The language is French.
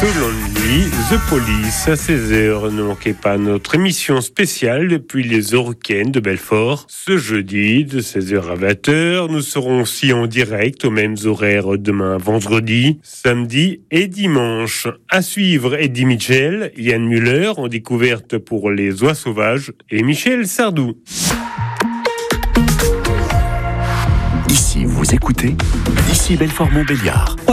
Selon lui, The Police à 16h. Ne manquez pas notre émission spéciale depuis les Eurocaines de Belfort. Ce jeudi de 16h à 20h, nous serons aussi en direct aux mêmes horaires demain vendredi, samedi et dimanche. À suivre Eddie Mitchell, Yann Muller en découverte pour les oies sauvages et Michel Sardou. Ici, vous écoutez, d'ici Belfort-Montbéliard.